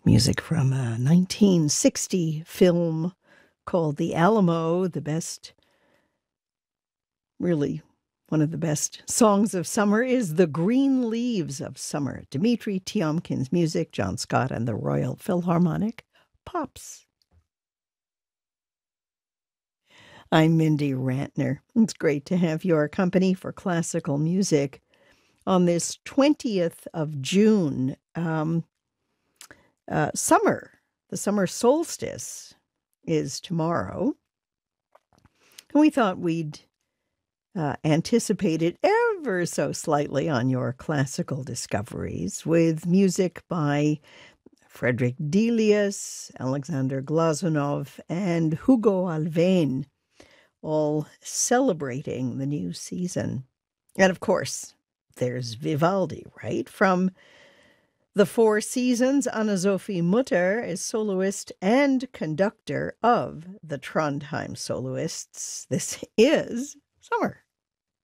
Music from a 1960 film called The Alamo, really one of the best songs of summer is The Green Leaves of Summer. Dmitri Tiomkin's music, John Scott and the Royal Philharmonic Pops. I'm Mindy Rantner. It's great to have your company for classical music on this 20th of June. Summer, the summer solstice is tomorrow. And we thought we'd anticipate it ever so slightly on your classical discoveries with music by Frederick Delius, Alexander Glazunov, and Hugo Alfvén, all celebrating the new season. And of course, there's Vivaldi, right? From The Four Seasons, Anna-Sophie Mutter is soloist and conductor of the Trondheim Soloists. This is summer.